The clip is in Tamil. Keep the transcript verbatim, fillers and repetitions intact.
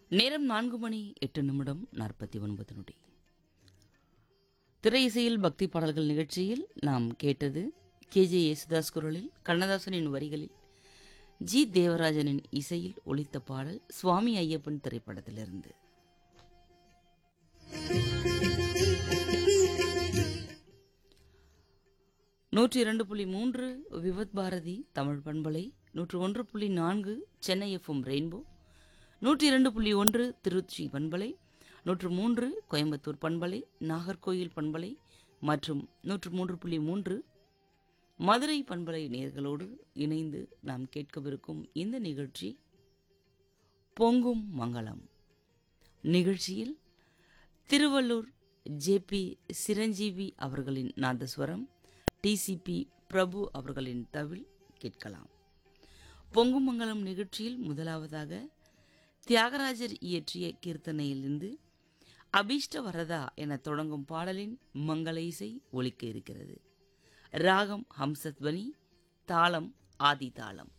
நேரம் நான்கு மணி எட்டு நிமிடம் நாற்பத்தி ஒன்பது நொடி. திரை இசையில் பக்தி பாடல்கள் நிகழ்ச்சியில் நாம் கேட்டது கே ஜே யேசுதாஸ் குரலில் கண்ணதாசனின் வரிகளில் ஜி தேவராஜனின் இசையில் ஒலித்த பாடல் சுவாமி ஐயப்பன் திரைப்படத்திலிருந்து. நூற்றி இரண்டு புள்ளி மூன்று விவத் பாரதி தமிழ் பண்பலை, நூற்று ஒன்று புள்ளி நான்கு சென்னை எஃப்எம் ரெயின்போ, நூற்றி இரண்டு புள்ளி ஒன்று திருச்சி பண்பலை, நூற்று மூன்று கோயம்புத்தூர் பண்பலை, நாகர்கோயில் பண்பலை மற்றும் நூற்று மூன்று புள்ளி மூன்று மதுரை பண்பலை நேயர்களோடு இணைந்து நாம் கேட்கவிருக்கும் இந்த நிகழ்ச்சி பொங்கும் மங்களம். நிகழ்ச்சியில் திருவள்ளூர் ஜே பி சிரஞ்சீவி அவர்களின் நாதஸ்வரம், டி சி பி பிரபு அவர்களின் தவில் கேட்கலாம். பொங்கும் மங்களம் நிகழ்ச்சியில் முதலாவதாக தியாகராஜர் இயற்றிய கீர்த்தனையிலிருந்து அபீஷ்ட வரதா என தொடங்கும் பாடலின் மங்கள இசை ஒலிக்க இருக்கிறது. ராகம் ஹம்சத்வனி, தாளம் ஆதி தாளம்.